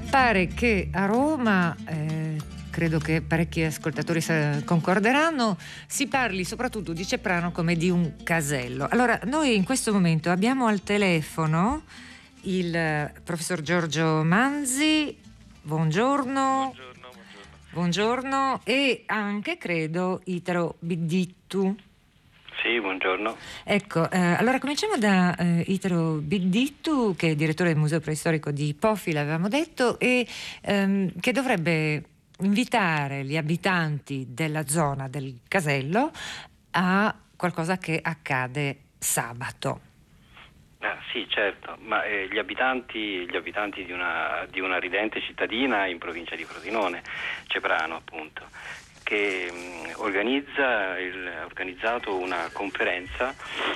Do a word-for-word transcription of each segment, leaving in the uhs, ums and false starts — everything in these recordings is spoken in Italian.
Pare che a Roma, eh, credo che parecchi ascoltatori concorderanno, si parli soprattutto di Ceprano come di un casello. Allora, noi in questo momento abbiamo al telefono il professor Giorgio Manzi. Buongiorno. Buongiorno, buongiorno. Buongiorno, e anche, credo, Italo Biddittu. Sì, buongiorno. Ecco, eh, allora cominciamo da eh, Italo Biddittu, che è direttore del Museo Preistorico di Pofi, l'avevamo detto, e ehm, che dovrebbe invitare gli abitanti della zona del casello a qualcosa che accade sabato. Ah, sì, certo, ma eh, gli abitanti, gli abitanti di una, di una ridente cittadina in provincia di Frosinone, Ceprano appunto, che mh, organizza il, ha organizzato una conferenza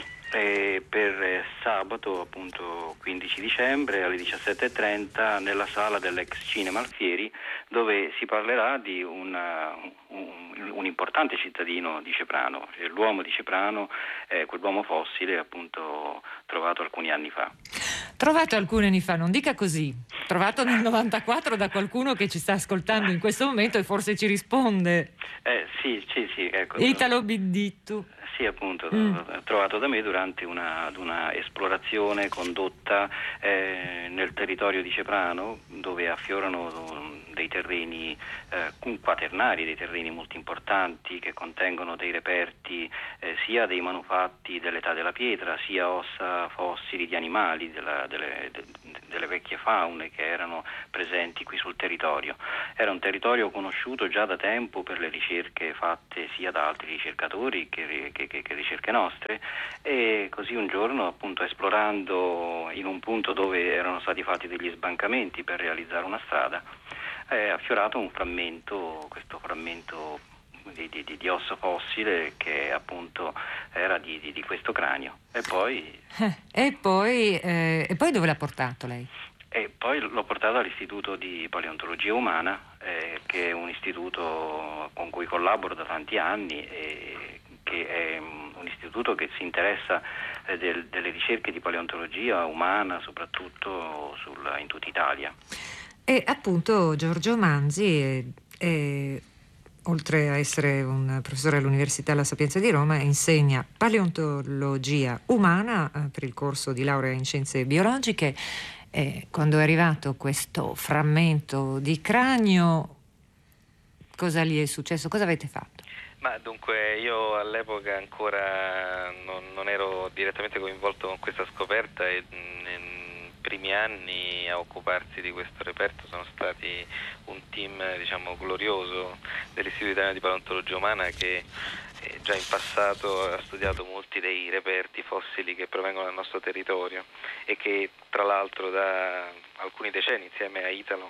eh, per sabato appunto quindici dicembre alle diciassette e trenta nella sala dell'ex Cinema Alfieri, dove si parlerà di una, un, un importante cittadino di Ceprano, l'uomo di Ceprano, eh, quell'uomo fossile appunto trovato alcuni anni fa. Trovato alcuni anni fa, non dica così. Trovato nel novantaquattro da qualcuno che ci sta ascoltando in questo momento e forse ci risponde. Eh, sì, sì, sì, ecco. Italo Biddittu. Sì, appunto, Mm. trovato da me durante una, una esplorazione condotta eh, nel territorio di Ceprano, dove affiorano dei terreni eh, quaternari, dei terreni molto importanti che contengono dei reperti eh, sia dei manufatti dell'età della pietra, sia ossa fossili di animali, della, delle, de, delle vecchie faune che erano presenti qui sul territorio. Era un territorio conosciuto già da tempo per le ricerche fatte sia da altri ricercatori che, che, che, che ricerche nostre, e così un giorno, appunto, esplorando in un punto dove erano stati fatti degli sbancamenti per realizzare una strada, è affiorato un frammento, questo frammento di, di, di osso fossile che appunto era di, di, di questo cranio. E poi Eh, e poi eh, e poi dove l'ha portato lei? E poi l'ho portato all'Istituto di Paleontologia Umana, eh, che è un istituto con cui collaboro da tanti anni, e che è un istituto che si interessa eh, del, delle ricerche di paleontologia umana, soprattutto sul, in tutta Italia. E appunto Giorgio Manzi è, è, oltre a essere un professore all'Università La Sapienza di Roma, insegna paleontologia umana eh, per il corso di laurea in scienze biologiche. E quando è arrivato questo frammento di cranio, cosa gli è successo? Cosa avete fatto? Ma dunque, io all'epoca ancora non, non ero direttamente coinvolto con questa scoperta, e nei primi anni a occuparsi di questo reperto sono stati un team, diciamo, glorioso dell'Istituto Italiano di Paleontologia Umana, che eh, già in passato ha studiato molti dei reperti fossili che provengono dal nostro territorio e che tra l'altro da alcuni decenni, insieme a Italo,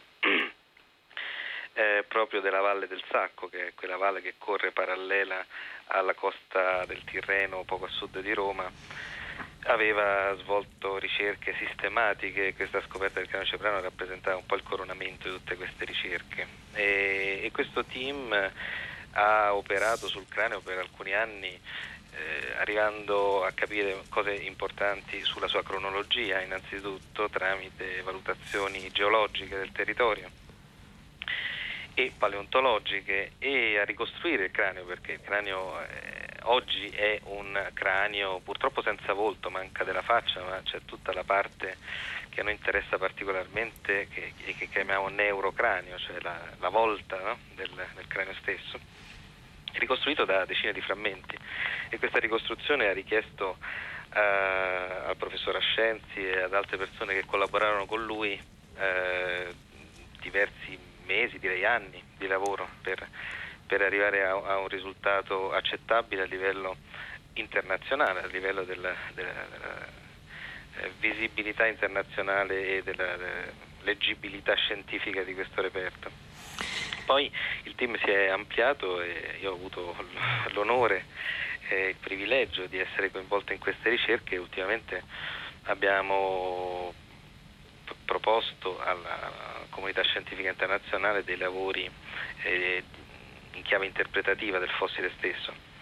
Eh, proprio della Valle del Sacco, che è quella valle che corre parallela alla costa del Tirreno, poco a sud di Roma, aveva svolto ricerche sistematiche. Questa scoperta del cranio ceprano rappresentava un po' il coronamento di tutte queste ricerche, e, e questo team ha operato sul cranio per alcuni anni, eh, arrivando a capire cose importanti sulla sua cronologia, innanzitutto tramite valutazioni geologiche del territorio e paleontologiche, e a ricostruire il cranio, perché il cranio eh, oggi è un cranio purtroppo senza volto, manca della faccia, ma c'è tutta la parte che a noi interessa particolarmente, che, che chiamiamo neurocranio, cioè la, la volta, no? del, del cranio stesso, ricostruito da decine di frammenti. E questa ricostruzione ha richiesto eh, al professor Ascenzi e ad altre persone che collaborarono con lui eh, diversi mesi, direi anni di lavoro per, per arrivare a, a un risultato accettabile a livello internazionale, a livello della, della, della eh, visibilità internazionale e della, della leggibilità scientifica di questo reperto. Poi il team si è ampliato e io ho avuto l'onore e il privilegio di essere coinvolto in queste ricerche, e ultimamente abbiamo proposto alla comunità scientifica internazionale dei lavori eh, in chiave interpretativa del fossile stesso.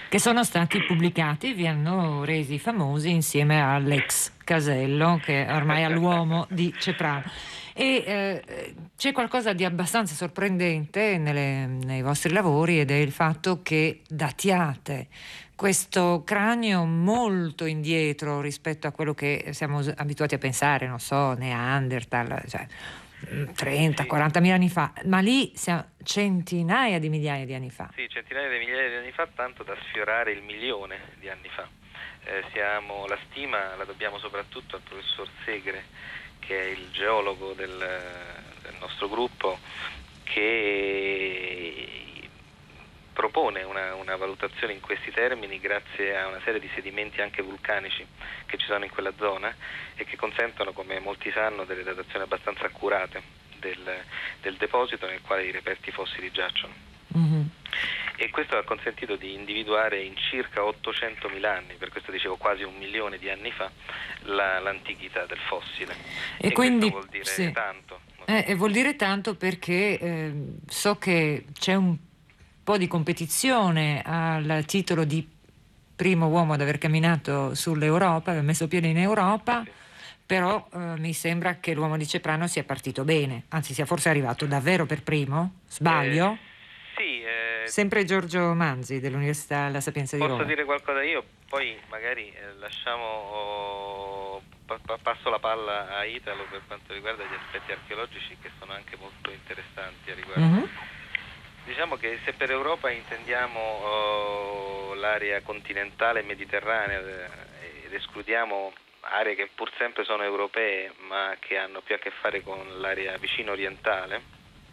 che sono stati pubblicati, vi hanno resi famosi insieme all'ex Casello, che ormai è l'uomo di Ceprano. E eh, c'è qualcosa di abbastanza sorprendente nelle, nei vostri lavori, ed è il fatto che datiate questo cranio molto indietro rispetto a quello che siamo abituati a pensare, non so, Neanderthal, cioè trenta quaranta mila anni fa, ma lì siamo centinaia di migliaia di anni fa. Sì, centinaia di migliaia di anni fa, tanto da sfiorare il milione di anni fa. Eh, siamo, la stima la dobbiamo soprattutto al professor Segre, che è il geologo del, del nostro gruppo, che propone una, una valutazione in questi termini grazie a una serie di sedimenti anche vulcanici che ci sono in quella zona e che consentono, come molti sanno, delle datazioni abbastanza accurate del, del deposito nel quale i reperti fossili giacciono. Mm-hmm. E questo ha consentito di individuare in circa ottocentomila anni, per questo dicevo quasi un milione di anni fa, la, l'antichità del fossile. E, e quindi questo vuol dire sì. tanto. Eh, e vuol dire tanto perché eh, so che c'è un po' di competizione al titolo di primo uomo ad aver camminato sull'Europa, aver messo piede in Europa, sì. Però eh, mi sembra che l'uomo di Ceprano sia partito bene, anzi sia forse arrivato davvero per primo, sbaglio? Eh, sì. Eh, Sempre Giorgio Manzi dell'Università La Sapienza di posso Roma. Posso dire qualcosa io? Poi magari eh, lasciamo, oh, pa- pa- passo la palla a Italo per quanto riguarda gli aspetti archeologici, che sono anche molto interessanti a riguardo. Mm-hmm. Diciamo che se per Europa intendiamo oh, l'area continentale mediterranea eh, ed escludiamo aree che pur sempre sono europee ma che hanno più a che fare con l'area vicino orientale,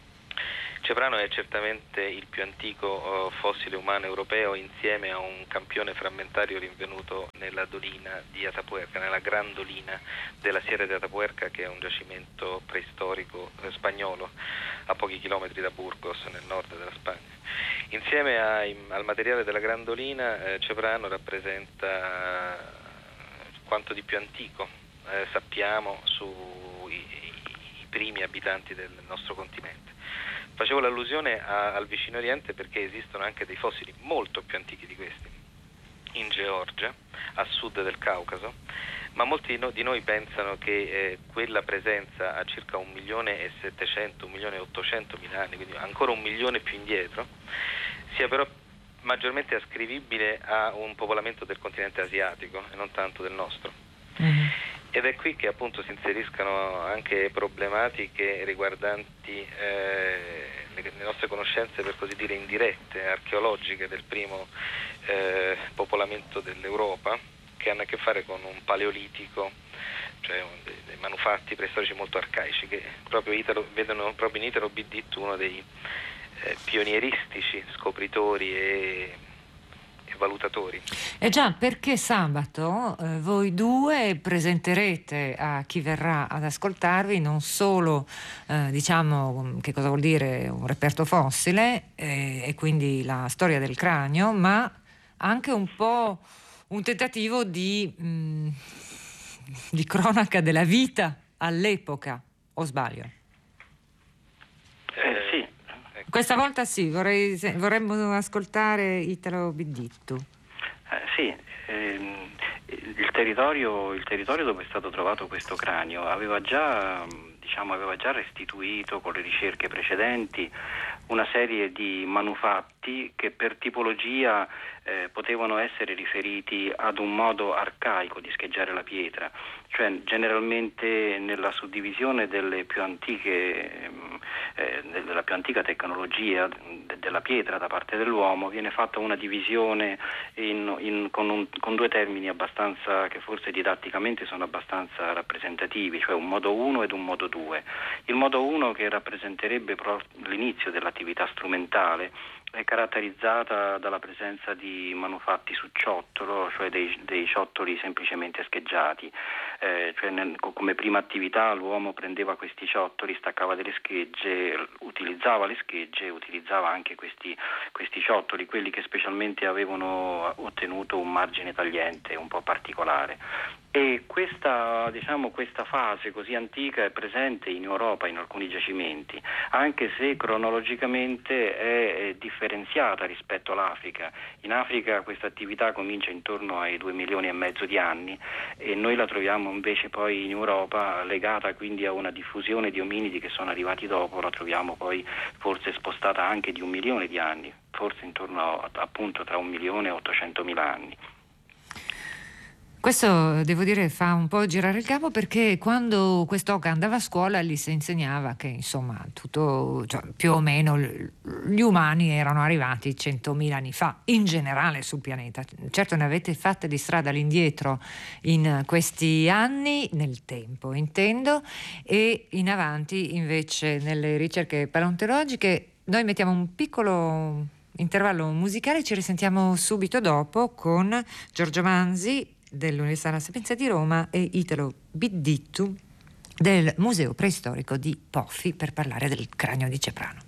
Ceprano è certamente il più antico oh, fossile umano europeo, insieme a un campione frammentario rinvenuto nella dolina di Atapuerca, nella Gran Dolina della Sierra di Atapuerca, che è un giacimento preistorico eh, spagnolo a pochi chilometri da Burgos, nel nord della Spagna. Insieme ai, al materiale della Gran Dolina, eh, Ceprano rappresenta quanto di più antico eh, sappiamo sui i primi abitanti del nostro continente. Facevo l'allusione a, al vicino Oriente perché esistono anche dei fossili molto più antichi di questi in Georgia, a sud del Caucaso, ma molti di, no, di noi pensano che eh, quella presenza a circa un milione e settecento, un milione e ottocento mila anni, quindi ancora un milione più indietro, sia però maggiormente ascrivibile a un popolamento del continente asiatico e non tanto del nostro. Mm-hmm. Ed è qui che appunto si inseriscono anche problematiche riguardanti eh, le, le nostre conoscenze, per così dire, indirette, archeologiche del primo eh, popolamento dell'Europa, che hanno a che fare con un paleolitico, cioè dei, dei manufatti preistorici molto arcaici, che proprio Italo, vedono proprio in Italo Bidditto uno dei eh, pionieristici scopritori e valutatori. Eh già, perché sabato eh, voi due presenterete a chi verrà ad ascoltarvi non solo eh, diciamo che cosa vuol dire un reperto fossile eh, e quindi la storia del cranio, ma anche un po' un tentativo di, mh, di cronaca della vita all'epoca, o sbaglio? Eh, sì. Questa volta sì, vorrei, vorremmo ascoltare Italo Bidditto. Eh, sì, ehm, il, territorio, il territorio dove è stato trovato questo cranio aveva già, diciamo, aveva già restituito con le ricerche precedenti una serie di manufatti che per tipologia eh, potevano essere riferiti ad un modo arcaico di scheggiare la pietra, cioè generalmente nella suddivisione delle più antiche eh, della più antica tecnologia de- della pietra da parte dell'uomo viene fatta una divisione in, in, con, un, con due termini abbastanza che forse didatticamente sono abbastanza rappresentativi, cioè un modo uno ed un modo due. Il modo uno, che rappresenterebbe pro- l'inizio dell'attività strumentale, è caratterizzata dalla presenza di manufatti su ciottolo, cioè dei, dei ciottoli semplicemente scheggiati, eh, cioè nel, come prima attività l'uomo prendeva questi ciottoli, staccava delle schegge, utilizzava le schegge, utilizzava anche questi, questi ciottoli, quelli che specialmente avevano ottenuto un margine tagliente un po' particolare. E questa, diciamo, questa fase così antica è presente in Europa in alcuni giacimenti, anche se cronologicamente è, è differenziata rispetto all'Africa. In Africa questa attività comincia intorno ai due milioni e mezzo di anni e noi la troviamo invece poi in Europa legata quindi a una diffusione di ominidi che sono arrivati dopo, la troviamo poi forse spostata anche di un milione di anni, forse intorno a, appunto tra un milione e ottocentomila anni. Questo, devo dire, fa un po' girare il capo, perché quando quest'oca andava a scuola gli si insegnava che, insomma, tutto, cioè, più o meno gli umani erano arrivati centomila anni fa, in generale sul pianeta. Certo, ne avete fatte di strada all'indietro in questi anni, nel tempo intendo, e in avanti invece nelle ricerche paleontologiche. Noi mettiamo un piccolo intervallo musicale, ci risentiamo subito dopo con Giorgio Manzi dell'Università La Sapienza di Roma e Italo Biddittu del Museo Preistorico di Poffi per parlare del cranio di Ceprano.